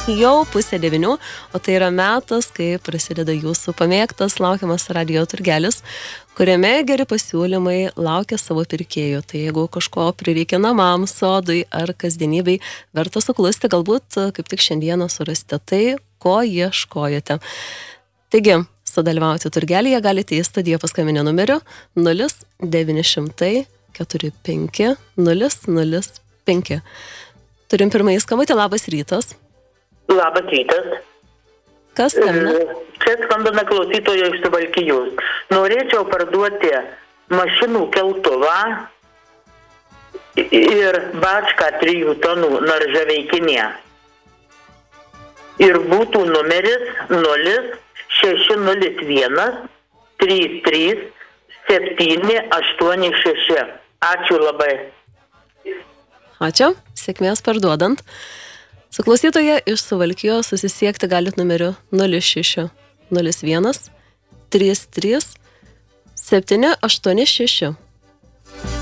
jau 8:30, o tai yra metas, kai prasideda jūsų pamėgtas laukiamas radijo turgelis, kuriame geri pasiūlymai laukia savo pirkėjų. Tai jeigu kažko prireikia namams, sodui ar kasdienybei, verta suklusti, galbūt kaip tik šiandieną surasite tai, ko ieškojate. Taigi, sudalyvauti turgelyje galite į studiją paskambinę numeriu 0900 45 005. Turim pirmąjį skambutį, labas rytas. Labas rytas. Kas skambina? Čia skambina klausytojo iš Suvalkijos. Norėčiau parduoti mašinų keltuvą ir bačką 3 tonų naržaveikinė. Ir būtų numeris 0601 33 786. Ačiū labai. Ačiū, sėkmės parduodant. Su klausytoja iš Suvalkijos susisiekti galit numeriu 0601 33 786.